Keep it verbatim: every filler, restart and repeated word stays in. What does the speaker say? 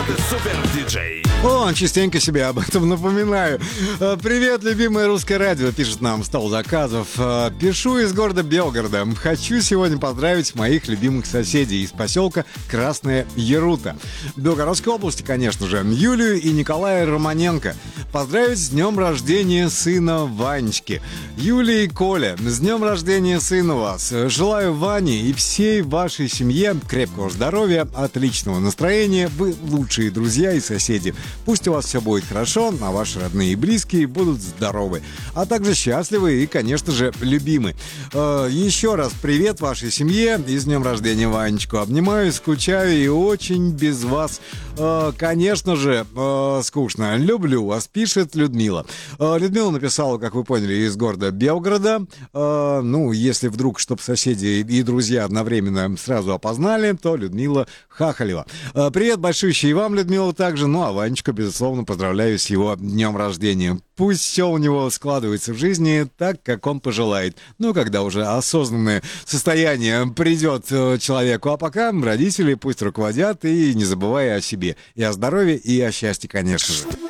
Супер-диджей. О, частенько себе об этом напоминаю. Привет, любимое русское радио, пишет нам стол заказов. Пишу из города Белгорода. Хочу сегодня поздравить моих любимых соседей из поселка Красная Ярута, Белгородской области, конечно же, Юлию и Николая Романенко. Поздравить с днем рождения сына Ванечки. Юлия и Коля, с днем рождения сына вас. Желаю Ване и всей вашей семье крепкого здоровья, отличного настроения. Вы лучшие друзья и соседи. Пусть у вас все будет хорошо, а ваши родные и близкие будут здоровы, а также счастливы и, конечно же, любимы. Э, еще раз привет вашей семье и с днем рождения Ванечку. Обнимаю, скучаю и очень без вас, э, конечно же, э, скучно. Люблю вас, пишет Людмила. Э, Людмила написала, как вы поняли, из города Белгорода. Э, ну, если вдруг, чтобы соседи и друзья одновременно сразу опознали, то Людмила Хахалева. Э, привет большущий и вам, Людмила, также. Ну, а Ванечку, безусловно, поздравляю с его днем рождения. Пусть все у него складывается в жизни так, как он пожелает. Ну, когда уже осознанное состояние придет человеку. А пока родители пусть руководят, и не забывая о себе. И о здоровье, и о счастье, конечно же.